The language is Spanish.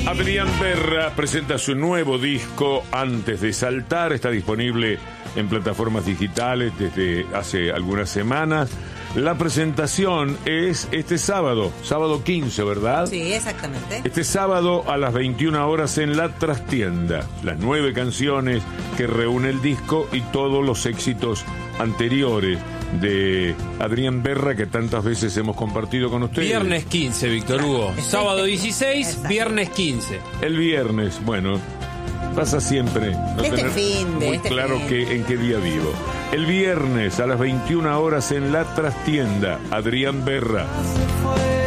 Adrián Berra presenta su nuevo disco Antes de Saltar. Está disponible en plataformas digitales desde hace algunas semanas. La presentación es este sábado 15, ¿verdad? Sí, exactamente. Este sábado a las 21 horas en La Trastienda. Las 9 canciones que reúne el disco y todos los éxitos anteriores de Adrián Berra que tantas veces hemos compartido con ustedes. Viernes 15, Víctor Hugo. Sábado 16, Exacto. Viernes 15. El viernes, bueno, pasa siempre no Este tener fin de, muy este claro fin. en qué día vivo. El viernes a las 21 horas en La Trastienda, Adrián Berra.